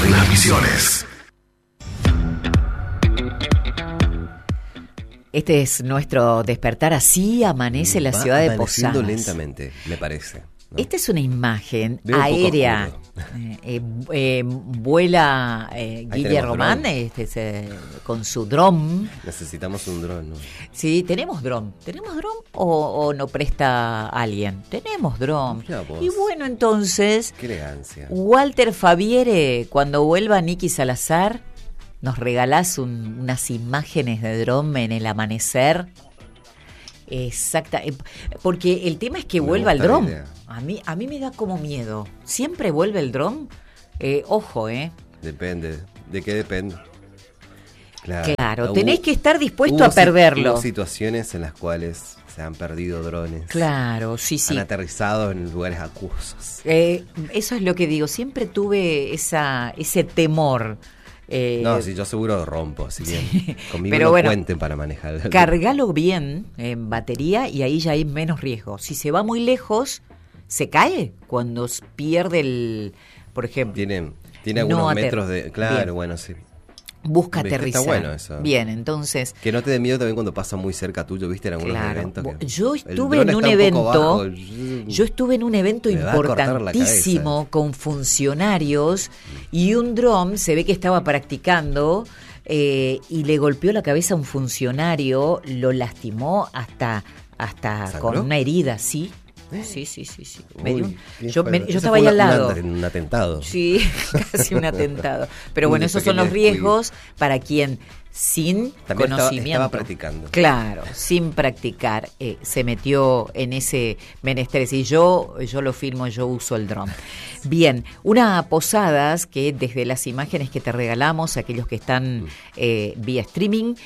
Modernas Visiones. Este es nuestro despertar, así amanece la ciudad de Posadas. Lentamente, me parece, ¿no? Esta es una imagen Veo aérea. Vuela Guille Román con su dron. Necesitamos un dron, ¿no? Sí, tenemos dron. ¿Tenemos dron o no presta alguien? Tenemos dron. Y bueno, entonces, qué elegancia. Walter Faviere, cuando vuelva Nicky Salazar, nos regalás unas imágenes de dron en el amanecer. Exacta, porque el tema es que vuelva el dron. A mí me da como miedo. ¿Siempre vuelve el dron? Ojo, Depende. ¿De qué depende? Claro, tenés que estar dispuesto a perderlo. Hubo situaciones en las cuales se han perdido drones. Claro, sí. Han aterrizado en lugares acuosos. Eso es lo que digo. Siempre tuve ese temor. No, sí, yo seguro rompo, así que conmigo pero no bueno, cuenten para manejar. Cargalo bien en batería y ahí ya hay menos riesgo. Si se va muy lejos, se cae cuando pierde por ejemplo. Tiene algunos metros de... Claro, bien. Bueno, sí. Busca aterrizar. Está bueno eso. Bien, entonces... Que no te dé miedo también cuando pasa muy cerca tuyo, ¿viste? En algunos eventos. Yo estuve en un evento... Yo estuve en un evento importantísimo con funcionarios y un dron se ve que estaba practicando y le golpeó la cabeza a un funcionario, lo lastimó hasta con una herida, ¿sí? Sí. Yo estaba ahí al lado. Un atentado. Sí, casi un atentado. Pero bueno, esos son los riesgos para quien sin también conocimiento. Estaba practicando. Claro, sin practicar, se metió en ese menester. Y yo lo filmo, yo uso el dron. Bien, una Posadas que desde las imágenes que te regalamos, aquellos que están vía streaming,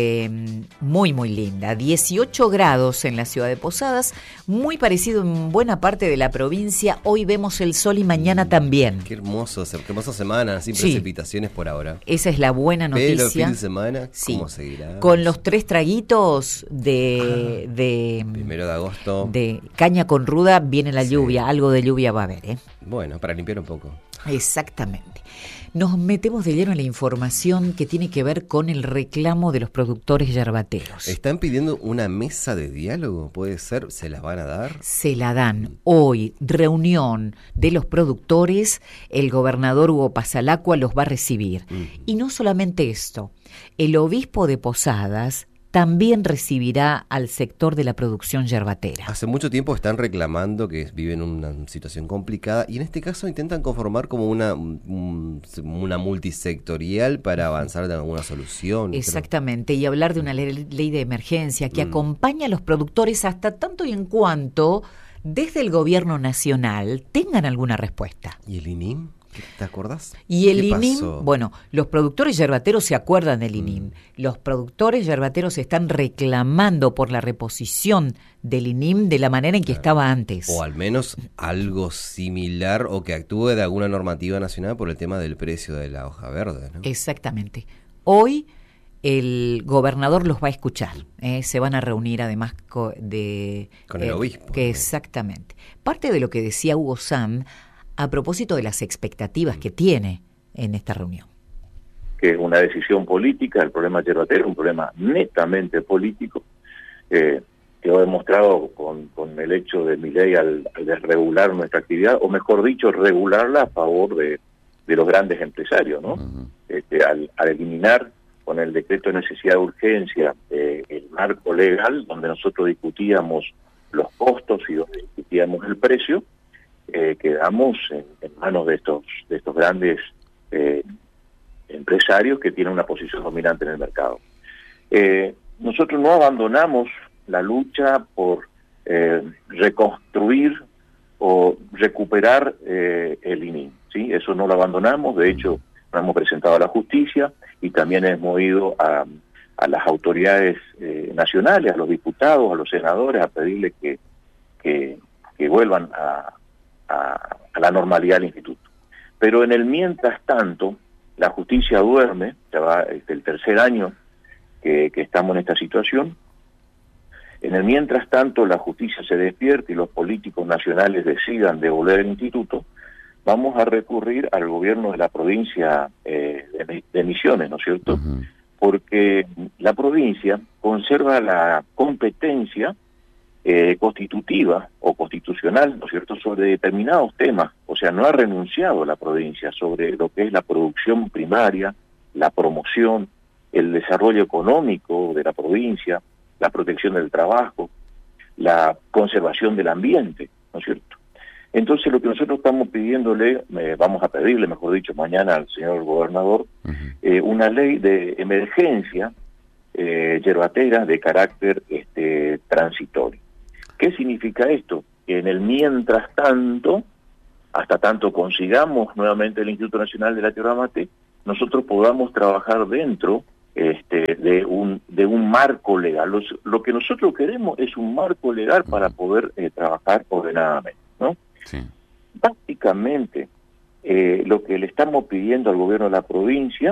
muy muy linda. 18 grados en la ciudad de Posadas, muy parecido en buena parte de la provincia. Hoy vemos el sol y mañana también. Qué hermosa semana, sin precipitaciones por ahora. Esa es la buena noticia. Pero el fin de semana, ¿cómo seguirá? Con los 3 traguitos de 1 de agosto. De caña con ruda viene la lluvia, algo de lluvia va a haber, Bueno, para limpiar un poco. Exactamente. Nos metemos de lleno en la información que tiene que ver con el reclamo de los productores yerbateros. ¿Están pidiendo una mesa de diálogo? ¿Puede ser? ¿Se las van a dar? Se la dan hoy. Reunión de los productores. El gobernador Hugo Pasalacua los va a recibir. Y no solamente esto. El obispo de Posadas también recibirá al sector de la producción yerbatera. Hace mucho tiempo están reclamando que viven una situación complicada y en este caso intentan conformar como una multisectorial para avanzar en alguna solución. Exactamente, y hablar de una ley de emergencia que acompaña a los productores hasta tanto y en cuanto desde el gobierno nacional tengan alguna respuesta. ¿Y el INIM? ¿Te acordás? Y el INIM, bueno, los productores yerbateros se acuerdan del INIM. Los productores yerbateros están reclamando por la reposición del INIM de la manera en que estaba antes. O al menos algo similar o que actúe de alguna normativa nacional por el tema del precio de la hoja verde, ¿no? Exactamente. Hoy el gobernador los va a escuchar. Se van a reunir además con el obispo. Exactamente. Parte de lo que decía Hugo Sam a propósito de las expectativas que tiene en esta reunión. Que es una decisión política, el problema yerbatero, un problema netamente político, que lo he demostrado con el hecho de Milei al desregular nuestra actividad, o mejor dicho, regularla a favor de los grandes empresarios, ¿no? Al eliminar con el decreto de necesidad de urgencia el marco legal, donde nosotros discutíamos los costos y donde discutíamos el precio, quedamos en manos de estos grandes empresarios que tienen una posición dominante en el mercado. Nosotros no abandonamos la lucha por reconstruir o recuperar el INIM, ¿sí? Eso no lo abandonamos, de hecho nos hemos presentado a la justicia y también hemos ido a las autoridades nacionales, a los diputados, a los senadores, a pedirles que vuelvan a la normalidad del instituto. Pero en el mientras tanto, la justicia duerme, ya va el 3er año que estamos en esta situación. En el mientras tanto, la justicia se despierta y los políticos nacionales decidan devolver el instituto. vamos a recurrir al gobierno de la provincia de Misiones, ¿no es cierto? Ujú. Porque la provincia conserva la competencia constitutiva o constitucional, ¿no es cierto?, sobre determinados temas. O sea, no ha renunciado la provincia sobre lo que es la producción primaria, la promoción, el desarrollo económico de la provincia, la protección del trabajo, la conservación del ambiente, ¿no es cierto? Entonces, lo que nosotros estamos pidiéndole, vamos a pedirle, mejor dicho, mañana al señor gobernador, una ley de emergencia yerbatera de carácter transitorio. ¿Qué significa esto? Que en el mientras tanto, hasta tanto consigamos nuevamente el Instituto Nacional de la Tierra Mate, nosotros podamos trabajar dentro de un marco legal. Lo que nosotros queremos es un marco legal para poder trabajar ordenadamente, ¿no? Sí. Básicamente, lo que le estamos pidiendo al gobierno de la provincia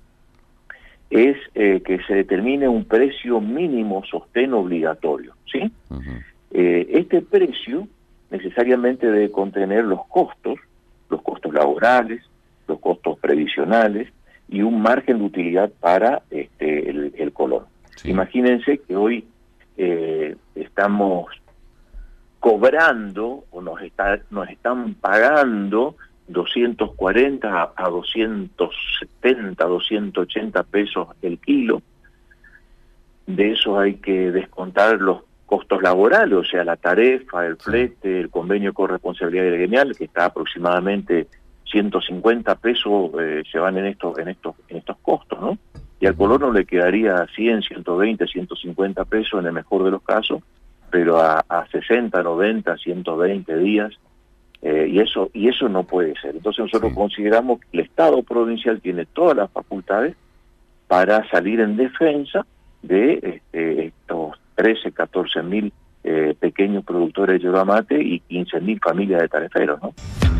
es que se determine un precio mínimo sostén obligatorio, ¿sí? Ujú. Este precio necesariamente debe contener los costos laborales, los costos previsionales y un margen de utilidad para el color. Sí. Imagínense que hoy estamos cobrando o nos están pagando 240 a 270, 280 pesos el kilo. De eso hay que descontar los costos laborales, o sea, la tarifa, el flete, el convenio de corresponsabilidad gremial, que está aproximadamente 150 pesos se van en estos costos, ¿no? Y al colono le quedaría 100, 120, 150 pesos en el mejor de los casos, pero a 60, 90, 120 días, y eso no puede ser. Entonces nosotros consideramos que el Estado provincial tiene todas las facultades para salir en defensa de estos 13, 14 mil pequeños productores de yerba mate y 15.000 familias de tareferos, ¿no?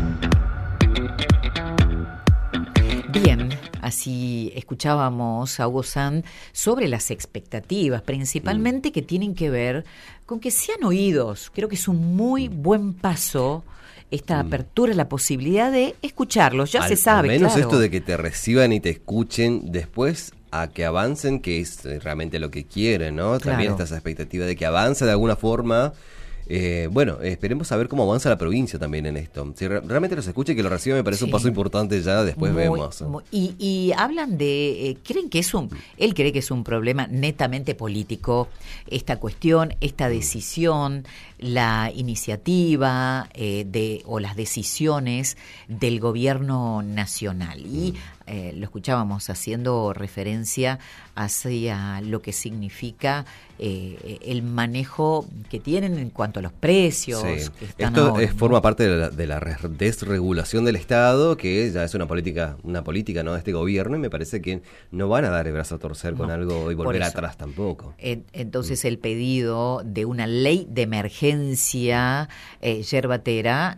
Bien, así escuchábamos a Hugo Sand sobre las expectativas, principalmente que tienen que ver con que sean oídos. Creo que es un muy buen paso esta apertura, la posibilidad de escucharlos. Ya se sabe, al menos claro. esto de que te reciban y te escuchen después a que avancen, que es realmente lo que quieren, ¿no? También Claro. está esa expectativa de que avance de alguna forma. Bueno, esperemos a ver cómo avanza la provincia también en esto. Si realmente los escucha y que lo reciba me parece un paso importante ya, después vemos. Y hablan de, creen que él cree que es un problema netamente político, esta cuestión, esta decisión, la iniciativa o las decisiones del gobierno nacional. Y lo escuchábamos haciendo referencia hacia lo que significa el manejo que tienen en cuanto a los precios. Sí. Que están Esto ahora, forma parte de la desregulación del Estado, que ya es una política, ¿no?, de este gobierno, y me parece que no van a dar el brazo a torcer con algo y volver atrás tampoco. Entonces el pedido de una ley de emergencia yerbatera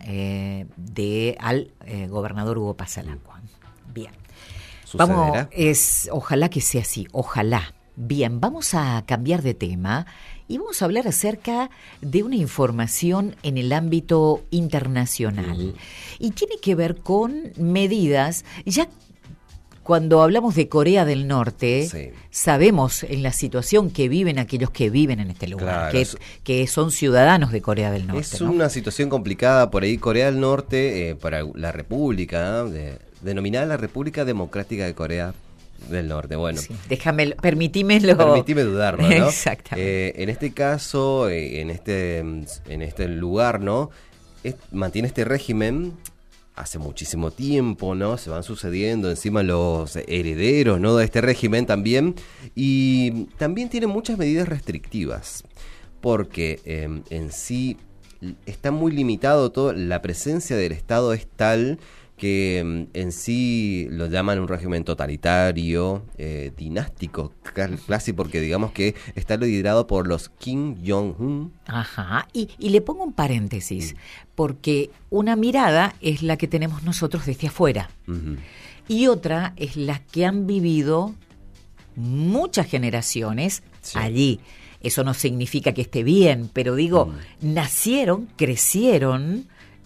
al gobernador Hugo Pasalacqua. Bien. ¿Sucederá? Ojalá que sea así, ojalá. Bien, vamos a cambiar de tema y vamos a hablar acerca de una información en el ámbito internacional. Y tiene que ver con medidas, ya cuando hablamos de Corea del Norte, sabemos en la situación que viven aquellos que viven en este lugar, claro, que son ciudadanos de Corea del Norte. Es, ¿no?, una situación complicada por ahí. Corea del Norte, para la República, denominada la República Democrática de Corea del Norte. Bueno, sí, permitime dudarlo, ¿no? Exactamente. En este caso, en este lugar, ¿no?, mantiene este régimen hace muchísimo tiempo, ¿no? Se van sucediendo encima los herederos, ¿no?, de este régimen también, y también tiene muchas medidas restrictivas, porque en sí está muy limitado todo. La presencia del Estado es tal que en sí lo llaman un régimen totalitario, dinástico, casi, porque digamos que está liderado por los Kim Jong-un. Ajá, y le pongo un paréntesis, porque una mirada es la que tenemos nosotros desde afuera, y otra es la que han vivido muchas generaciones allí. Eso no significa que esté bien, pero digo, nacieron, crecieron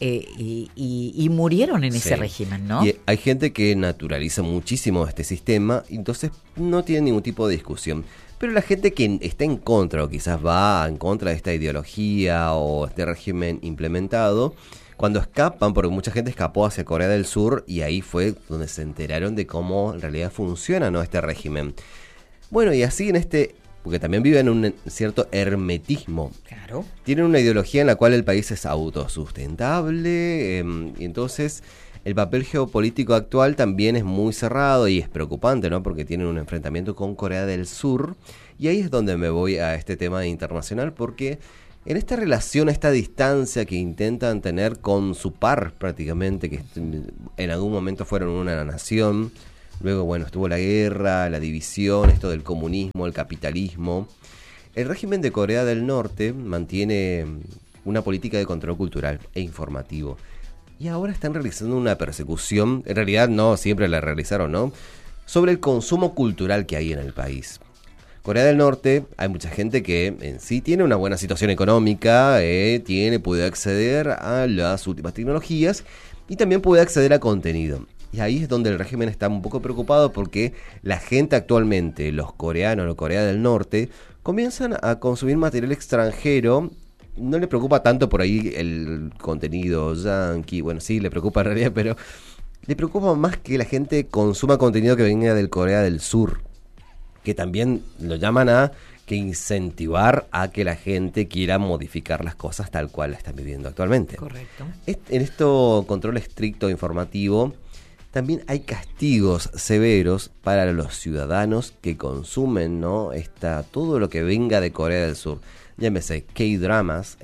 y murieron en ese régimen, ¿no? Y hay gente que naturaliza muchísimo este sistema, entonces no tiene ningún tipo de discusión. Pero la gente que está en contra o quizás va en contra de esta ideología o este régimen implementado, cuando escapan, porque mucha gente escapó hacia Corea del Sur y ahí fue donde se enteraron de cómo en realidad funciona, ¿no?, este régimen. Bueno, y así porque también viven un cierto hermetismo. Claro. Tienen una ideología en la cual el país es autosustentable, y entonces el papel geopolítico actual también es muy cerrado y es preocupante, ¿no?, porque tienen un enfrentamiento con Corea del Sur. Y ahí es donde me voy a este tema internacional, porque en esta relación, esta distancia que intentan tener con su par prácticamente, que en algún momento fueron una nación, luego, bueno, estuvo la guerra, la división, esto del comunismo, el capitalismo. El régimen de Corea del Norte mantiene una política de control cultural e informativo. Y ahora están realizando una persecución, en realidad no siempre la realizaron, ¿no?, sobre el consumo cultural que hay en el país. Corea del Norte, hay mucha gente que en sí tiene una buena situación económica, puede acceder a las últimas tecnologías y también puede acceder a contenido. Y ahí es donde el régimen está un poco preocupado, porque la gente actualmente, los coreanos, los Corea del Norte, comienzan a consumir material extranjero. No le preocupa tanto por ahí el contenido yankee, bueno, sí le preocupa en realidad, pero le preocupa más que la gente consuma contenido que venga del Corea del Sur, que también lo llaman a que incentivar a que la gente quiera modificar las cosas tal cual la están viviendo actualmente. Correcto. En esto control estricto informativo, también hay castigos severos para los ciudadanos que consumen, ¿no?, todo lo que venga de Corea del Sur. Llámese K-dramas,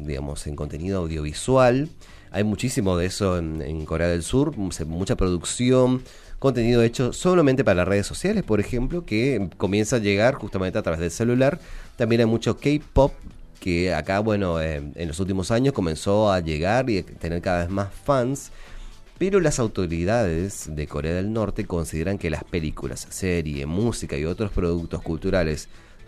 en contenido audiovisual. Hay muchísimo de eso en Corea del Sur, mucha producción, contenido hecho solamente para las redes sociales, por ejemplo, que comienza a llegar justamente a través del celular. También hay mucho K-pop, que acá, bueno, en los últimos años comenzó a llegar y a tener cada vez más fans. Pero las autoridades de Corea del Norte consideran que las películas, series, música y otros productos culturales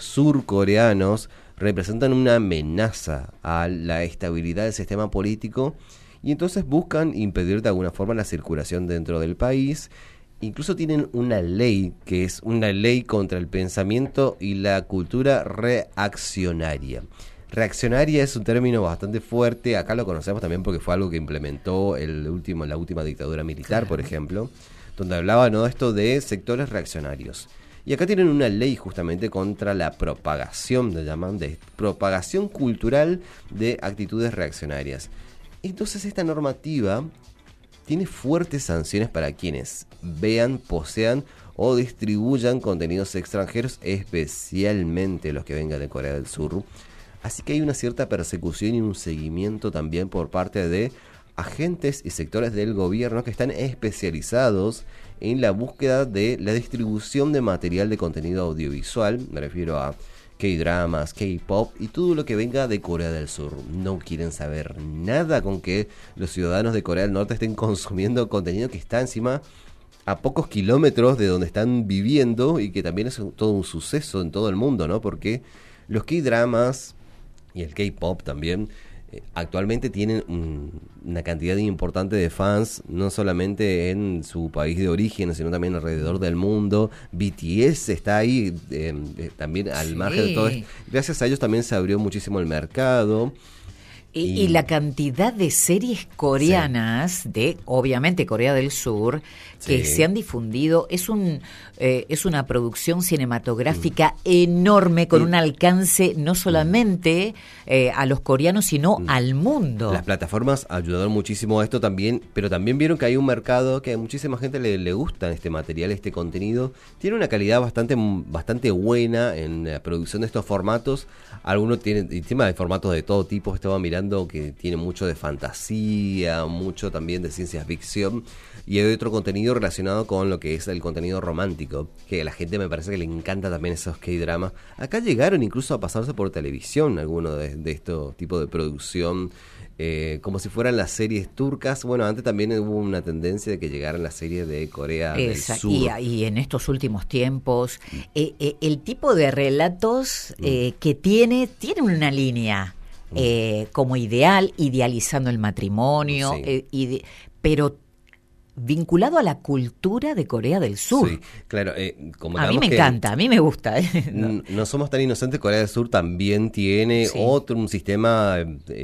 surcoreanos representan una amenaza a la estabilidad del sistema político, y entonces buscan impedir de alguna forma la circulación dentro del país. Incluso tienen una ley que es una ley contra el pensamiento y la cultura reaccionaria. Reaccionaria es un término bastante fuerte, acá lo conocemos también porque fue algo que implementó la última dictadura militar, por ejemplo, donde hablaba, ¿no?, esto de sectores reaccionarios. Y acá tienen una ley justamente contra la propagación, le llaman, de propagación cultural de actitudes reaccionarias. Entonces esta normativa tiene fuertes sanciones para quienes vean, posean o distribuyan contenidos extranjeros, especialmente los que vengan de Corea del Sur. Así que hay una cierta persecución y un seguimiento también por parte de agentes y sectores del gobierno que están especializados en la búsqueda de la distribución de material de contenido audiovisual. Me refiero a K-dramas, K-pop y todo lo que venga de Corea del Sur. No quieren saber nada con que los ciudadanos de Corea del Norte estén consumiendo contenido que está encima a pocos kilómetros de donde están viviendo, y que también es todo un suceso en todo el mundo, ¿no? Porque los K-dramas y el K-pop también actualmente tienen una cantidad importante de fans, no solamente en su país de origen, sino también alrededor del mundo. BTS está ahí también al margen de todo esto. Gracias a ellos también se abrió muchísimo el mercado. Y la cantidad de series coreanas, de obviamente Corea del Sur, que se han difundido, es una producción cinematográfica enorme, con un alcance no solamente a los coreanos, sino al mundo. Las plataformas ayudaron muchísimo a esto también, pero también vieron que hay un mercado que a muchísima gente le gusta este material, este contenido. Tiene una calidad bastante buena en la producción de estos formatos. Algunos tienen, encima de formatos de todo tipo, estaba mirando que tiene mucho de fantasía, mucho también de ciencia ficción, y hay otro contenido relacionado con lo que es el contenido romántico, que a la gente me parece que le encanta también esos K-dramas. Acá llegaron incluso a pasarse por televisión algunos de estos tipos de producción, como si fueran las series turcas. Bueno, antes también hubo una tendencia de que llegaran las series de Corea del Sur. Y en estos últimos tiempos, el tipo de relatos que tiene una línea. como ideal, idealizando el matrimonio, Sí. pero vinculado a la cultura de Corea del Sur. Sí, claro. A mí me encanta, a mí me gusta. No somos tan inocentes. Corea del Sur también tiene Sí. un sistema,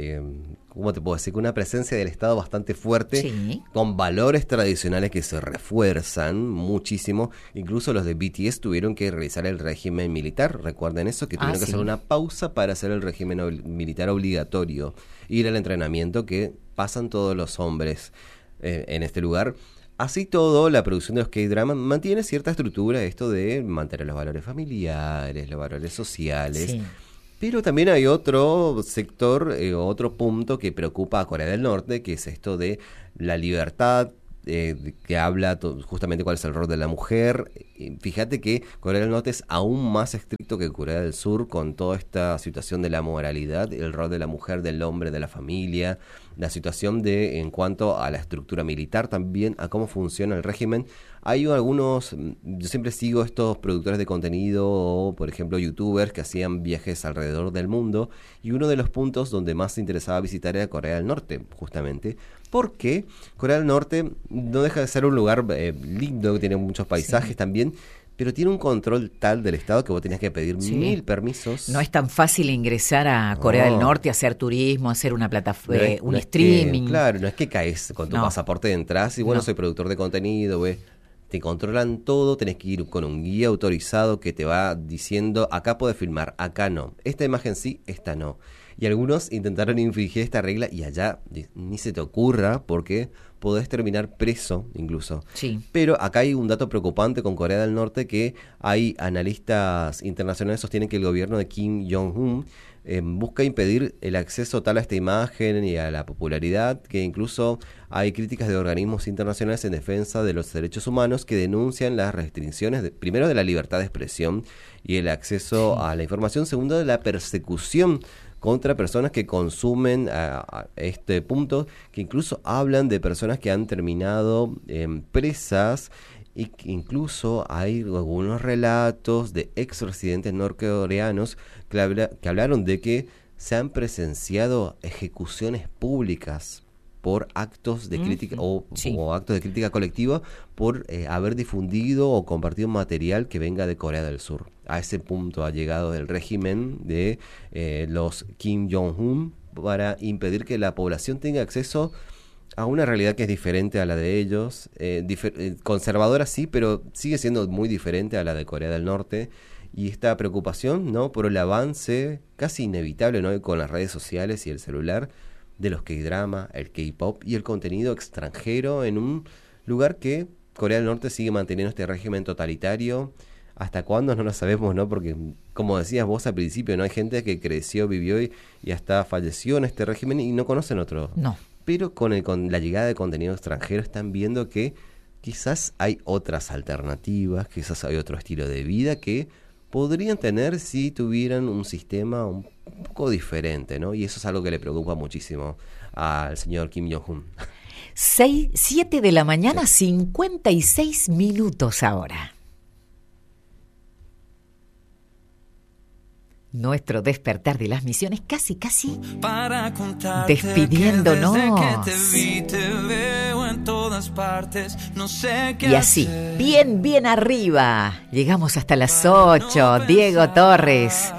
¿cómo te puedo decir? Con una presencia del Estado bastante fuerte, Sí. con valores tradicionales que se refuerzan muchísimo. Incluso los de BTS tuvieron que realizar el régimen militar. Recuerden eso, que tuvieron que sí. hacer una pausa para hacer el régimen militar obligatorio. Ir al entrenamiento que pasan todos los hombres en este lugar. Así todo, la producción de los K-dramas mantiene cierta estructura, esto de mantener los valores familiares, los valores sociales. Sí. Pero también hay otro sector, otro punto que preocupa a Corea del Norte, que es esto de la libertad, que habla justamente cuál es el rol de la mujer. Fíjate que Corea del Norte es aún más estricto que Corea del Sur con toda esta situación de la moralidad, el rol de la mujer, del hombre, de la familia, la situación en cuanto a la estructura militar también, a cómo funciona el régimen. Hay algunos, yo siempre sigo estos productores de contenido o, por ejemplo, youtubers que hacían viajes alrededor del mundo, y uno de los puntos donde más se interesaba visitar era Corea del Norte, justamente, porque Corea del Norte no deja de ser un lugar lindo, que tiene muchos paisajes también, pero tiene un control tal del Estado que vos tenías que pedir 1000 permisos. No es tan fácil ingresar a Corea del Norte, hacer turismo, hacer una plataforma, un streaming. Claro, no es que caes con tu pasaporte, entras y bueno, soy productor de contenido, te controlan todo, tenés que ir con un guía autorizado que te va diciendo, acá podés filmar, acá no. Esta imagen sí, esta no. Y algunos intentaron infringir esta regla y allá ni se te ocurra porque podés terminar preso incluso. Sí. Pero acá hay un dato preocupante con Corea del Norte, que hay analistas internacionales sostienen que el gobierno de Kim Jong-un busca impedir el acceso tal a esta imagen y a la popularidad, que incluso hay críticas de organismos internacionales en defensa de los derechos humanos que denuncian las restricciones, primero de la libertad de expresión y el acceso a la información, segundo de la persecución contra personas que consumen a este punto, que incluso hablan de personas que han terminado presas, y que incluso hay algunos relatos de ex residentes norcoreanos que hablaron de que se han presenciado ejecuciones públicas por actos de crítica o actos de crítica colectiva por haber difundido o compartido material que venga de Corea del Sur. A ese punto ha llegado el régimen de los Kim Jong-un para impedir que la población tenga acceso a una realidad que es diferente a la de ellos, conservadora sí, pero sigue siendo muy diferente a la de Corea del Norte. Y esta preocupación, ¿no?, por el avance casi inevitable, ¿no?, con las redes sociales y el celular, de los K-drama, el K-pop y el contenido extranjero en un lugar que Corea del Norte sigue manteniendo este régimen totalitario. ¿Hasta cuándo? No lo sabemos, ¿no? Porque, como decías vos al principio, ¿no?, hay gente que creció, vivió y hasta falleció en este régimen y no conocen otro. No. Pero con la llegada de contenido extranjero están viendo que quizás hay otras alternativas, quizás hay otro estilo de vida que podrían tener si tuvieran un sistema un poco diferente, ¿no? Y eso es algo que le preocupa muchísimo al señor Kim Jong-un. 7 de la mañana, 56 minutos ahora. Nuestro despertar de las misiones casi para despidiéndonos. Que te veo en todas partes, no sé qué y así, hacer. bien arriba. Llegamos hasta las 8. Diego Torres